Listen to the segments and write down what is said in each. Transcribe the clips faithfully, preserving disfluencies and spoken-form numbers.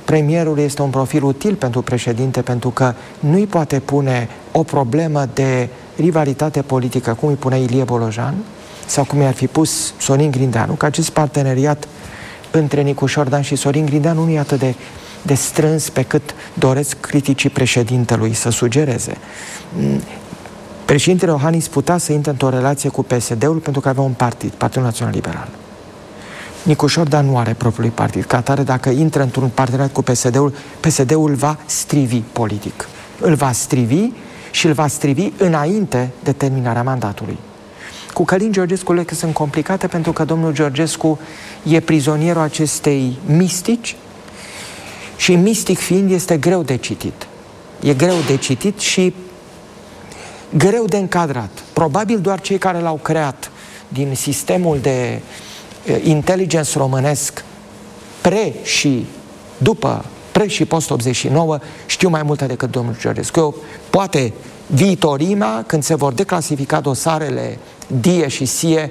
premierul este un profil util pentru președinte, pentru că nu îi poate pune o problemă de rivalitate politică, cum îi pune Ilie Bolojan, sau cum i-ar fi pus Sorin Grindeanu, că acest parteneriat între Nicu Șordan și Sorin Grindeanu nu e atât de, de strâns pe cât doresc criticii președintelui să sugereze. Președintele Iohannis putea să intre într-o relație cu P S D-ul pentru că avea un partid, Partidul Național Liberal. Nicu Șordan nu are propriul partid. Ca atare, dacă intră într-un parteneriat cu P S D-ul, P S D-ul va strivi politic. Îl va strivi și îl va strivi înainte de terminarea mandatului. Cu Călin Georgescu lucrurile sunt complicate pentru că domnul Georgescu e prizonierul acestei mistici și mistic fiind este greu de citit. E greu de citit și greu de încadrat. Probabil doar cei care l-au creat din sistemul de inteligență românesc pre și după, pre și post optzeci și nouă, știu mai multe decât domnul Georgescu. Eu, poate viitorimea, când se vor declasifica dosarele D I E și S I E,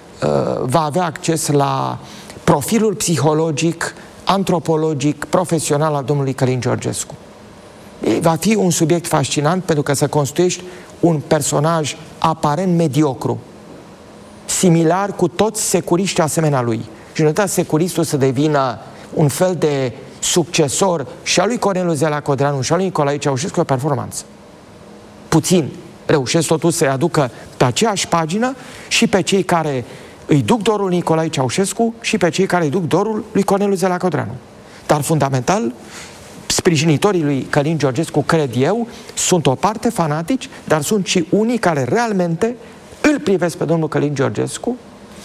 va avea acces la profilul psihologic, antropologic, profesional al domnului Călin Georgescu. Va fi un subiect fascinant pentru că să construiești un personaj aparent mediocru, similar cu toți securiștii asemenea lui. Și nu uitați securistul să devină un fel de succesor și a lui Corneliu Zelea Codreanu și a lui Nicolae Ceaușescu, o performanță. Puțin reușesc totuși să-i aducă pe aceeași pagină și pe cei care îi duc dorul Nicolae Ceaușescu și pe cei care îi duc dorul lui Corneliu Zelea Codreanu. Dar fundamental, sprijinitorii lui Călin Georgescu, cred eu, sunt o parte fanatici, dar sunt și unii care realmente îl privesc pe domnul Călin Georgescu,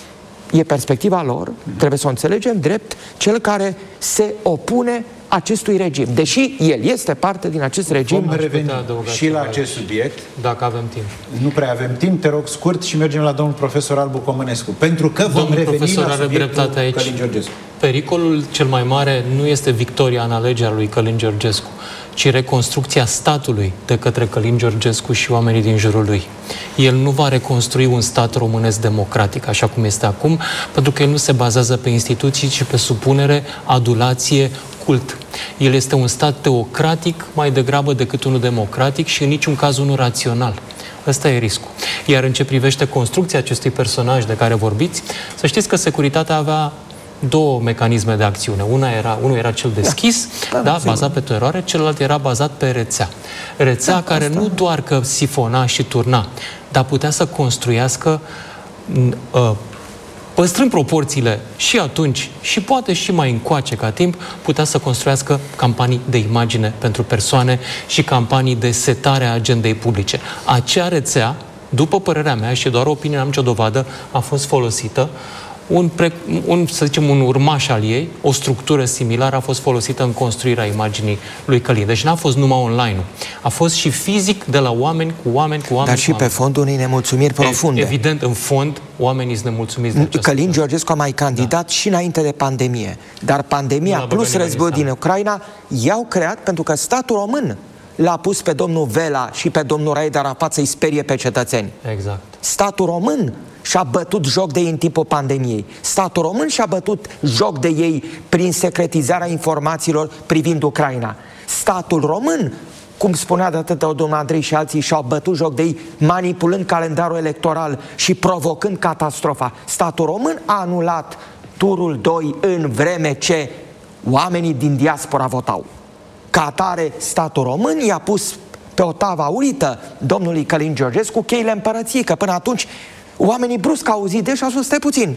e perspectiva lor, trebuie să o înțelegem, drept cel care se opune acestui regim. Deși el este parte din acest regim. Vom reveni și la acest subiect. Dacă avem timp. Nu prea avem timp, te rog scurt și mergem la domnul profesor Albu Comănescu. Pentru că vom domnul reveni profesor la are dreptate aici. Călin Georgescu. Pericolul cel mai mare nu este victoria în alegerea lui Călin Georgescu, ci reconstrucția statului de către Călin Georgescu și oamenii din jurul lui. El nu va reconstrui un stat românesc democratic, așa cum este acum, pentru că el nu se bazează pe instituții, ci pe supunere, adulație, cult. El este un stat teocratic mai degrabă decât unul democratic și în niciun caz unul rațional. Ăsta e riscul. Iar în ce privește construcția acestui personaj de care vorbiți, să știți că securitatea avea două mecanisme de acțiune. Una era, unul era cel deschis, da, da, da, bazat pe teroare, celălalt era bazat pe rețea. Rețea da, care asta. nu doar că sifona și turna, dar putea să construiască, uh, păstrând proporțiile și atunci, și poate și mai încoace ca timp, putea să construiască campanii de imagine pentru persoane și campanii de setare a agendei publice. Acea rețea, după părerea mea, și doar opinia, n-am nicio dovadă, a fost folosită. Un, pre, un, să zicem, un urmaș al ei, o structură similară a fost folosită în construirea imaginii lui Călin. Deci n-a fost numai online-ul. A fost și fizic de la oameni cu oameni cu oameni. Dar și pe fondul unei nemulțumiri profunde. Evident, în fond, oamenii sunt nemulțumiți de aceasta. Călin Georgescu a mai candidat da. și înainte de pandemie. Dar pandemia plus războiul din Ucraina i-au creat pentru că statul român l-a pus pe domnul Vela și pe domnul Raed Arafat să-i sperie pe cetățeni. Exact. Statul român și-a bătut joc de ei în timpul pandemiei. Statul român și-a bătut joc de ei prin secretizarea informațiilor privind Ucraina. Statul român, cum spunea de atâta domnul Andrei și alții, și-au bătut joc de ei manipulând calendarul electoral și provocând catastrofa. Statul român a anulat turul doi în vreme ce oamenii din diaspora votau. Ca atare, statul român i-a pus pe o tavă aurită domnului Călin Georgescu cheile împărăției, că până atunci oamenii brusc au auzit de și au spus, stai puțin,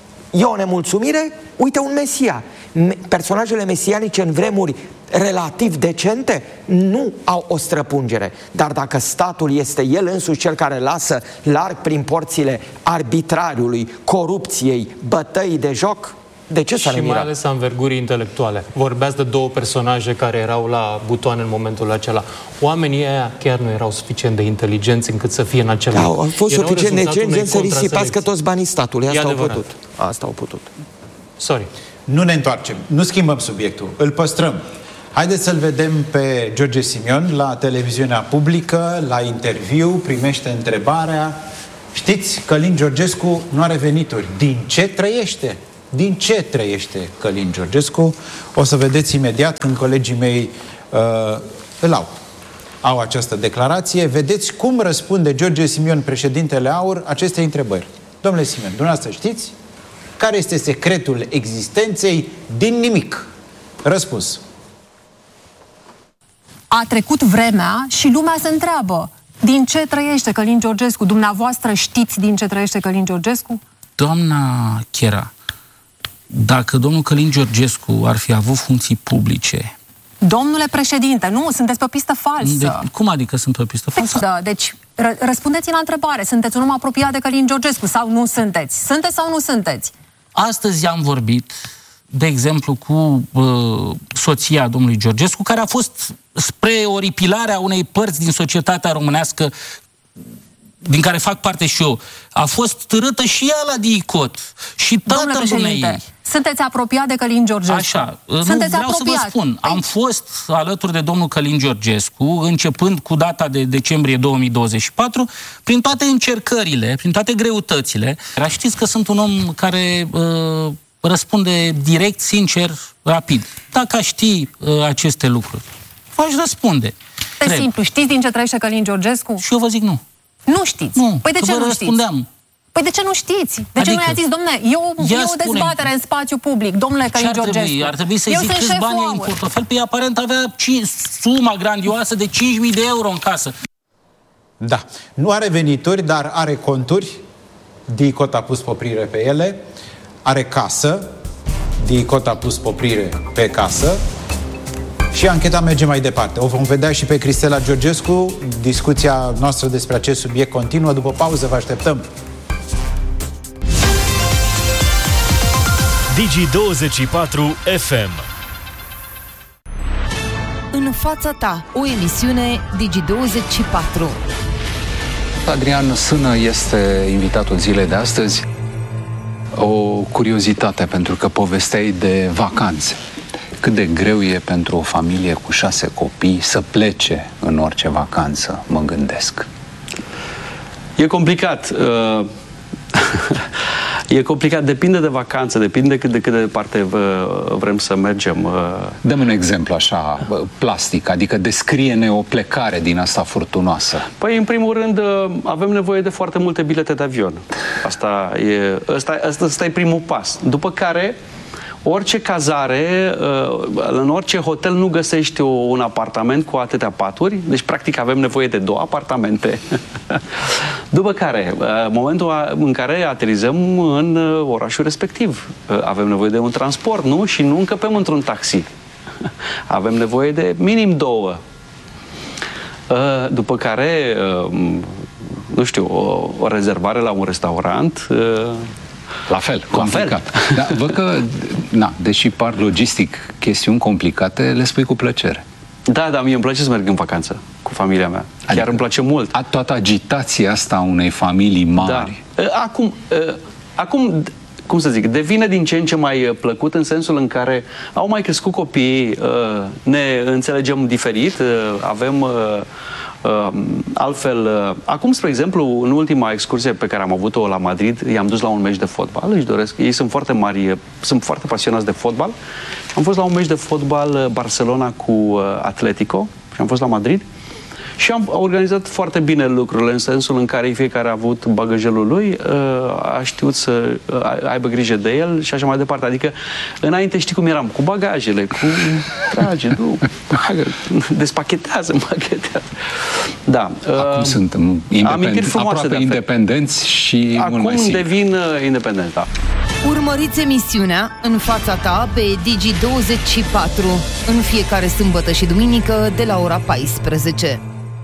e o nemulțumire, uite un mesia. Personajele mesianice în vremuri relativ decente nu au o străpungere. Dar dacă statul este el însuși cel care lasă larg prin porțile arbitrariului, corupției, bătăii de joc, de ce să ne Și mirăm? mai ales anvergurii intelectuale. Vorbeați de două personaje care erau la butoane în momentul acela. Oamenii ăia chiar nu erau suficient de inteligenți încât să fie în acel da, loc. au fost erau suficient de inteligenți să risipați contraselecții. toți banii statului. Asta au adevărat. putut. Asta au putut. Sorry. Nu ne întoarcem, nu schimbăm subiectul, îl păstrăm. Haideți să-l vedem pe George Simion la televiziunea publică, la interviu, primește întrebarea. Știți, Călin Georgescu nu are venituri. Din ce trăiește? din ce trăiește Călin Georgescu. O să vedeți imediat când colegii mei uh, îl au. Au această declarație. Vedeți cum răspunde George Simion, președintele AUR, acestei întrebări. Domnule Simion, dumneavoastră știți care este secretul existenței din nimic? Răspuns. A trecut vremea și lumea se întreabă din ce trăiește Călin Georgescu. Dumneavoastră știți din ce trăiește Călin Georgescu? Doamna Chera, dacă domnul Călin Georgescu ar fi avut funcții publice... Domnule președinte, nu, sunteți pe pistă falsă. De, cum adică sunt pe pistă falsă? Da, deci ră, răspundeți la întrebare. Sunteți un om apropiat de Călin Georgescu sau nu sunteți? Sunteți sau nu sunteți? Astăzi am vorbit, de exemplu, cu uh, soția domnului Georgescu, care a fost spre oripilarea unei părți din societatea românească din care fac parte și eu. A fost târâtă și ea la DICOT. Și tatăl dumnei. Sunteți apropiat de Călin Georgescu. Așa. Sunteți nu, vreau apropiat. să vă spun. Am fost alături de domnul Călin Georgescu, începând cu data de decembrie două mii douăzeci și patru, prin toate încercările, prin toate greutățile. Știți că sunt un om care uh, răspunde direct, sincer, rapid. Dacă aș ști uh, aceste lucruri, v-aș răspunde. E simplu. Știți din ce trăiește Călin Georgescu? Și eu vă zic nu. Nu știți? Nu, păi de ce nu răspundeam. știți? Păi de ce nu știți? De adică, ce nu i-ați zis, domne, eu, e o dezbatere în spațiu public, domnule Călin Georgescu. Trebui? Ar trebui să-i zic câți bani ai în portofel? Păi aparent avea suma grandioasă de cinci mii de euro în casă. Da. Nu are venituri, dar are conturi. DICOT a pus poprire pe ele. Are casă. DICOT a pus poprire pe casă. Și ancheta merge mai departe. O vom vedea și pe Cristela Georgescu. Discuția noastră despre acest subiect continuă. După pauză vă așteptăm. Digi douăzeci și patru F M. În fața ta, o emisiune Digi douăzeci și patru. Adrian Sână este invitatul zilei de astăzi. O curiozitate, pentru că povesteai de vacanțe. Cât de greu e pentru o familie cu șase copii să plece în orice vacanță, mă gândesc. E complicat. Uh... E complicat, depinde de vacanță, depinde cât de cât de departe vrem să mergem. Dăm un exemplu așa, plastic, adică descrie-ne o plecare din asta furtunoasă. Păi, în primul rând, avem nevoie de foarte multe bilete de avion. Asta e, asta, asta, asta e primul pas. După care, orice cazare, în orice hotel nu găsești un apartament cu atâtea paturi, deci practic avem nevoie de două apartamente. După care, în momentul în care aterizăm în orașul respectiv, avem nevoie de un transport, nu? Și nu încăpem într-un taxi. Avem nevoie de minim două. După care, nu știu, o, o rezervare la un restaurant. La fel, complicat. Dar văd că, na, deși par logistic chestiuni complicate, le spui cu plăcere. Da, da, mie îmi place să merg în vacanță cu familia mea. Chiar adică îmi place mult. A, toată agitația asta a unei familii mari. Da. Acum, acum, cum să zic, devine din ce în ce mai plăcut în sensul în care au mai crescut copiii, ne înțelegem diferit, avem... Uh, altfel, uh, acum, spre exemplu, în ultima excursie pe care am avut-o la Madrid, i-am dus la un meci de fotbal, își doresc, ei sunt foarte mari, sunt foarte pasionați de fotbal. Am fost la un meci de fotbal Barcelona cu uh, Atletico și am fost la Madrid și am organizat foarte bine lucrurile, în sensul în care fiecare a avut bagajelul lui, a știut să aibă grijă de el și așa mai departe. Adică, înainte știi cum eram, cu bagajele, cu trage, nu, bagă, despachetează, împachetează. Da. Acum uh, sunt independ... aproape de independenți și acum mult mai simplu. devin independenți, da. Urmăriți emisiunea În fața ta pe Digi douăzeci și patru în fiecare sâmbătă și duminică de la ora paisprezece.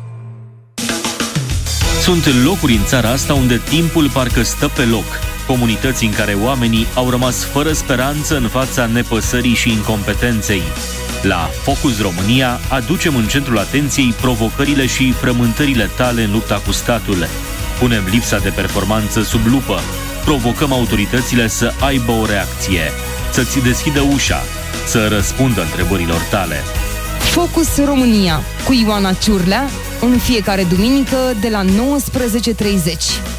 Sunt locuri în țara asta unde timpul parcă stă pe loc. Comunități în care oamenii au rămas fără speranță în fața nepăsării și incompetenței. La Focus România aducem în centrul atenției provocările și frământările tale în lupta cu statul. Punem lipsa de performanță sub lupă. Provocăm autoritățile să aibă o reacție, să-ți deschidă ușa, să răspundă întrebărilor tale. Focus România cu Ioana Ciurlea în fiecare duminică de la nouăsprezece și treizeci.